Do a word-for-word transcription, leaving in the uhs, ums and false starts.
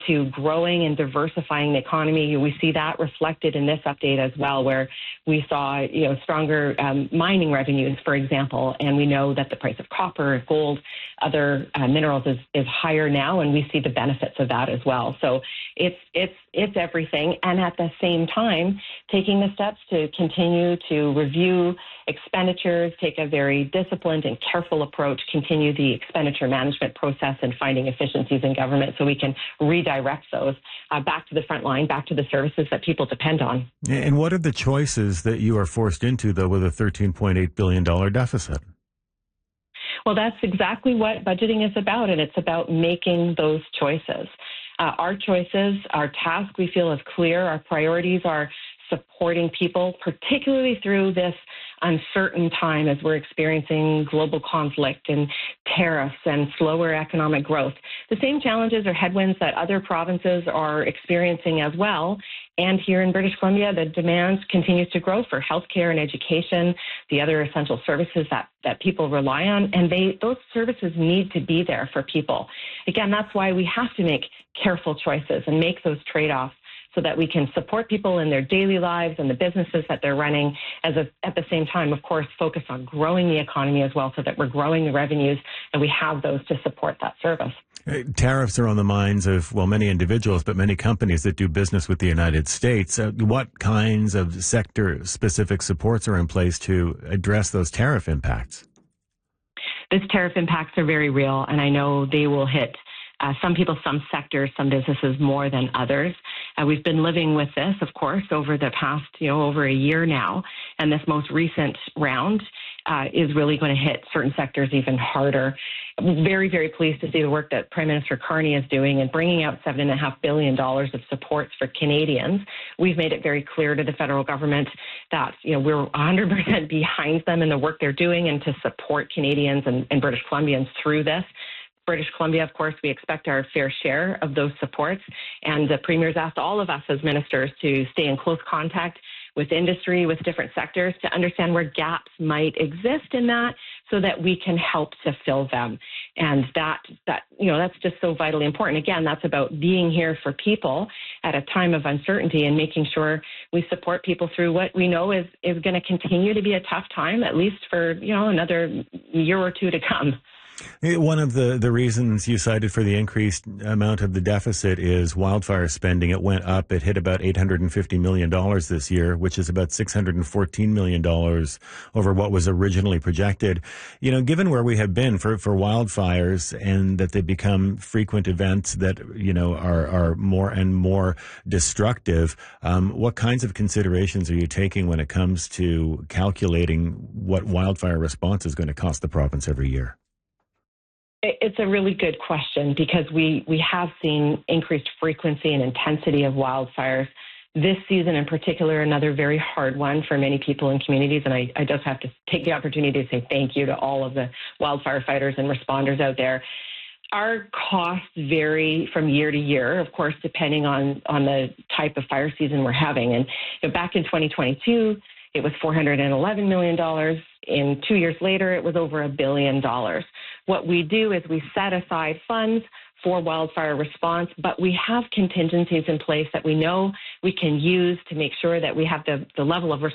to growing and diversifying the economy. We see that reflected in this update as well, where we saw, you know, stronger um, mining revenues, for example, and we know that the price of copper, gold, other uh, minerals is, is higher now, and we see the benefits of that as well. So it's it's it's everything, and at the same time, taking the steps to continue to review expenditures, take a very disciplined and careful approach, continue the expenditure management process, and finding efficiencies in government so we can redirect those uh, back to the front line, back to the services that people depend on. And what are the choices that you are forced into, though, with a thirteen point eight billion dollars deficit? Well, that's exactly what budgeting is about, and it's about making those choices. Uh, our choices, our task, we feel is clear. Our priorities are supporting people, particularly through this uncertain time as we're experiencing global conflict and tariffs and slower economic growth. The same challenges or headwinds that other provinces are experiencing as well. And here in British Columbia, the demand continues to grow for healthcare and education, the other essential services that, that people rely on, and they those services need to be there for people. Again, that's why we have to make careful choices and make those trade-offs so that we can support people in their daily lives and the businesses that they're running, as a, at the same time, of course, focus on growing the economy as well so that we're growing the revenues and we have those to support that service. Tariffs are on the minds of, well, many individuals, but many companies that do business with the United States. Uh, what kinds of sector-specific supports are in place to address those tariff impacts? These tariff impacts are very real, and I know they will hit Uh, some people, some sectors, some businesses more than others. Uh, we've been living with this, of course, over the past, you know, over a year now. And this most recent round uh, is really going to hit certain sectors even harder. I'm very, very pleased to see the work that Prime Minister Carney is doing and bringing out seven point five billion dollars of supports for Canadians. We've made it very clear to the federal government that, you know, we're one hundred percent behind them in the work they're doing and to support Canadians and, and British Columbians through this. British Columbia, of course, we expect our fair share of those supports. And the Premier's asked all of us as ministers to stay in close contact with industry, with different sectors, to understand where gaps might exist in that so that we can help to fill them. And that, that you know, that's just so vitally important. Again, that's about being here for people at a time of uncertainty and making sure we support people through what we know is, is going to continue to be a tough time, at least for, you know, another year or two to come. One of the, the reasons you cited for the increased amount of the deficit is wildfire spending. It went up. It hit about eight hundred fifty million dollars this year, which is about six hundred fourteen million dollars over what was originally projected. You know, given where we have been for, for wildfires and that they become frequent events that, you know, are, are more and more destructive, um, what kinds of considerations are you taking when it comes to calculating what wildfire response is going to cost the province every year? It's a really good question because we, we have seen increased frequency and intensity of wildfires. This season in particular, another very hard one for many people and communities. And I, I just have to take the opportunity to say thank you to all of the wildfire fighters and responders out there. Our costs vary from year to year, of course, depending on, on the type of fire season we're having. And you know, back in twenty twenty-two, it was four hundred eleven million dollars. In two years later, it was over a billion dollars. What we do is we set aside funds for wildfire response, but we have contingencies in place that we know we can use to make sure that we have the, the level of response